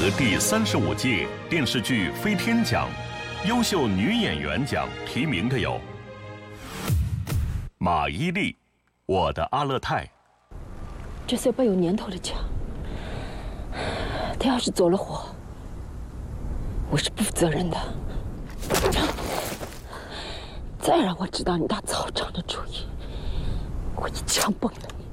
得第35届电视剧飞天奖优秀女演员奖提名的有马伊琍，《我的阿勒泰》。 这算把有年头的奖，他要是走了火，我是不负责任的。再让我知道你打草场的主意，我一枪崩了你。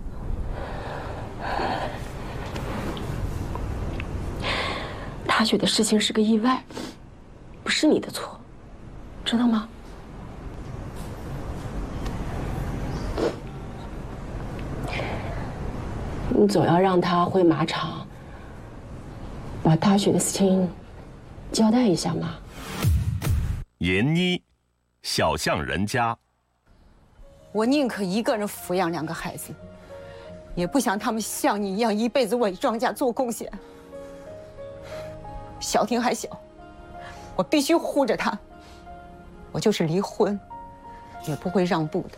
大雪的事情是个意外，不是你的错，知道吗？你总要让他回马场，把大雪的事情交代一下嘛。 闫妮，小巷人家。 我宁可一个人抚养2个孩子，也不想他们像你一样一辈子为庄家做贡献。小婷还小，我必须护着她。我就是离婚，也不会让步的。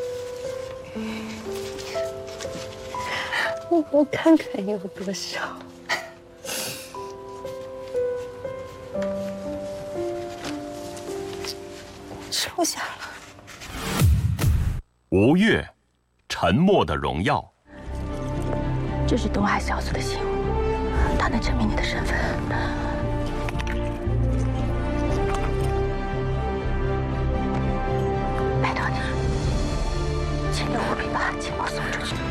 我看看有多少。 收下了。 吴越，沉默的荣耀。 这是东海小组的信物，它能证明你的身份。拜托你，请你务必把情报送出去。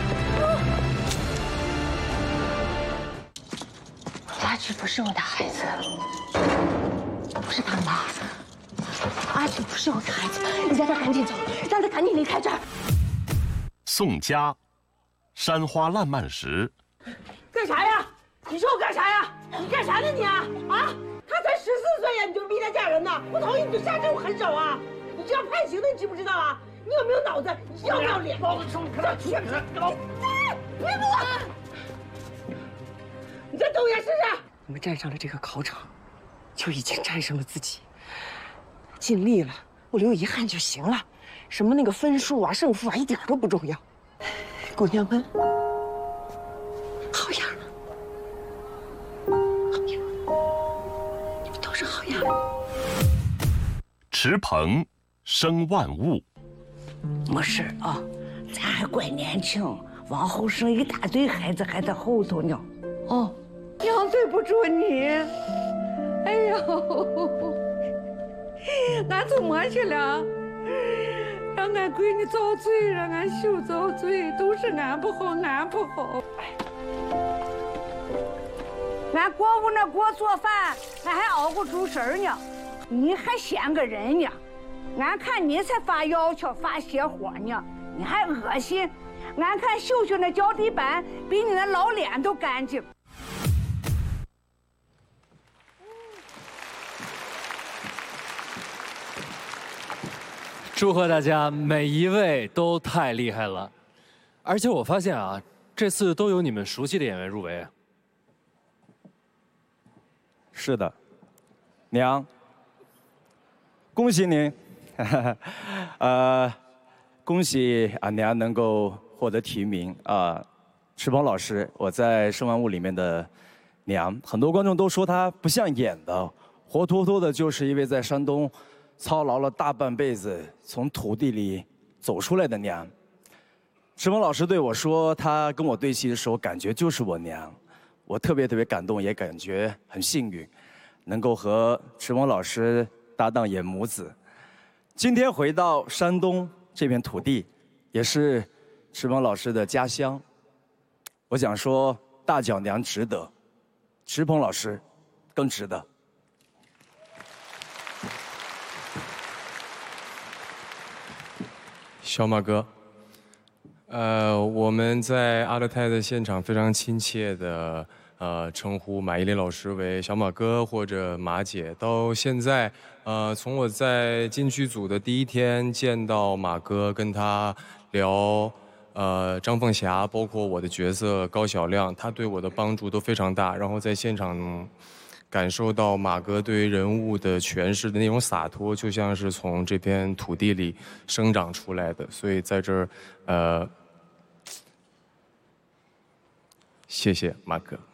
阿芷不是我的孩子，不是他妈。阿芷不是我的孩子，你让他赶紧走，让他赶紧离开这儿。 宋佳，山花烂漫时。 干啥呀？你说我干啥呀？你干啥呢你啊？啊！他才14岁呀，你就逼他嫁人呢？不同意你就下这种狠手啊！你这样判刑的，你知不知道啊？你有没有脑子？你要不要脸？包子冲你看，别动！你再动一下试试！ 我们站上了这个考场，就已经战胜了自己，尽力了，不留遗憾就行了。什么那个分数啊、胜负啊，一点都不重要。姑娘们，好样的，好样的，你们都是好样的。 池鹏，生万物。 没事啊，咱还怪年轻，往后生一大堆孩子还在后头呢。哦，娘对不住你。哎呦，俺怎么去了？让俺闺女遭罪，让俺媳遭罪，都是俺不好，俺不好。俺锅屋那锅做饭，俺还熬过猪食呢，你还嫌个人呢？俺看你才发要求、发邪火呢，你还恶心。俺看秀秀那脚底板比你那老脸都干净。 祝贺大家，每一位都太厉害了，而且我发现啊，这次都有你们熟悉的演员入围。 是的，娘，恭喜您，恭喜俺娘能够获得提名啊！池鹏老师，我在《生万物》里面的娘，很多观众都说她不像演的，活脱脱的就是一位在山东操劳了大半辈子，从土地里走出来的娘。池鹏老师对我说，他跟我对戏的时候，感觉就是我娘。我特别感动，也感觉很幸运，能够和池鹏老师搭档演母子。今天回到山东这片土地，也是池鹏老师的家乡。我想说，大脚娘值得，池鹏老师更值得。 小马哥，我们在阿勒泰的现场非常亲切的称呼马伊琍老师为小马哥或者马姐。到现在，从我在进剧组的第一天见到马哥，跟他聊张凤霞，包括我的角色高晓亮，他对我的帮助都非常大。然后在现场感受到马哥对于人物的诠释的那种洒脱，就像是从这片土地里生长出来的。所以在这儿，谢谢马哥。